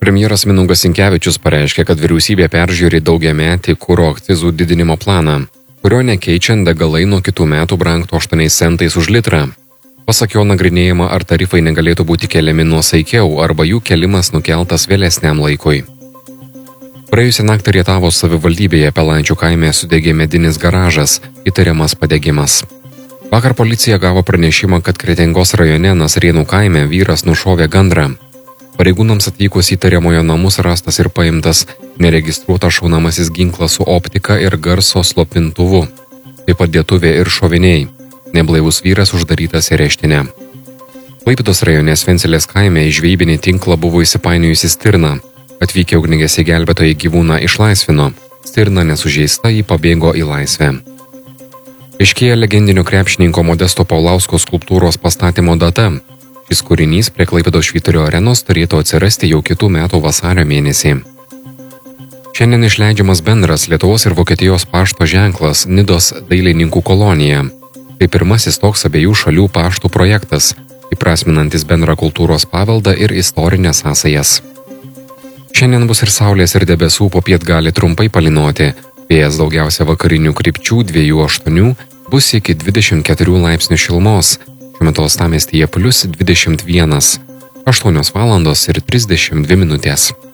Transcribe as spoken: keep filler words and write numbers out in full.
Premjeras Mindaugas Sinkevičius pareiškė, kad vyriausybė peržiūri daugiametį kuro akcizų didinimo planą, kurio nekeičiant degalai nuo kitų metų brangtų aštuoniais centais už litrą. Pasak jo, nagrinėjama, ar tarifai negalėtų būti keliami nuosaikiau arba jų kelimas nukeltas vėlesniam laikui. Praėjusią naktį Rietavos savivaldybėje Pelančių kaime sudegė medinis garažas, įtariamas padegimas. Vakar policija gavo pranešimą, kad Kretingos rajone Nasrėnų kaime vyras nušovė gandrą. Pareigūnams atvykus įtariamojo namus rastas ir paimtas neregistruotas šaunamasis ginklas su optika ir garso slopintuvu, taip pat dėtuvė ir šoviniai. Neblaivus vyras uždarytas į areštinę. Klaipėdos rajone Svencelės kaime į žvejybinį tinklą buvo įsipainiojusi stirna. Atvykę ugniagesiai gelbėtojai gyvūną išlaisvino. Stirna nesužeista, ji pabėgo į laisvę. Aiškėja legendinio krepšininko Modesto Paulausko skulptūros pastatymo data. Šis kūrinys prie Klaipėdos Švyturio arenos turėtų atsirasti jau kitų metų vasario mėnesį. Šiandien išleidžiamas bendras Lietuvos ir Vokietijos pašto ženklas Nidos dailininkų kolonija. Tai pirmasis toks abiejų šalių paštų projektas, įprasminantis bendrą kultūros paveldą ir istorinės sąsajas. Šiandien bus ir saulės ir debesų, popiet gali trumpai palynoti. Vėjas daugiausia vakarinių krypčių dviejų aštuonių bus iki dvidešimt keturių laipsnių šilumos. Šiuo metu uostamiestyje plius dvidešimt vienas, aštuonios valandos ir trisdešimt dvi minutės.